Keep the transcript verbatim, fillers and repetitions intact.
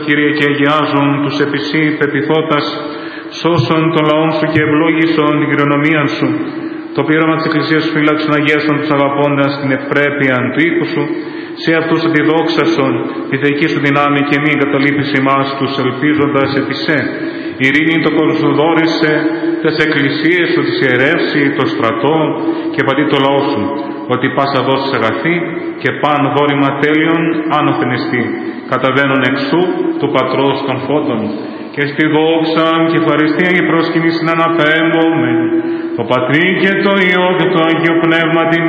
Κύριε, και αγιάζουν τους επισή πεπιθώτας, σώσον των λαών σου και ευλόγησον την κληρονομία σου. Το πλήρωμα της Εκκλησίας σου φύλαξον, αγίασον τους αγαπώντας την ευπρέπεια του οίκου σου. Σε αυτούς αντιδόξασον τη θεϊκή σου δυνάμει και μη εγκαταλείπεις ημάς τους ελπίζοντας επί σε. Ειρήνη το κόσμο σου δόρισε, τες εκκλησίες σου τις ιερεύσει, το στρατό και πατεί το λαό σου, ότι πάσα δώσεις αγαθή και παν δόρημα τέλειων άνωθεν εστί, καταβαίνουν εξού του Πατρός των φώτων. Και στη δόξα και ευχαριστία και προσκυνήσιν αναπέμπομαι, το Πατρί και το Υιό και το Άγιο Πνεύμα την